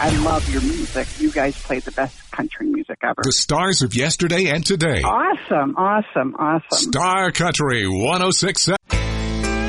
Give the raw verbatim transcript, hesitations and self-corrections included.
I love your music. You guys play the best country music ever. The stars of yesterday and today. Awesome, awesome, awesome. Star Country one oh six point seven.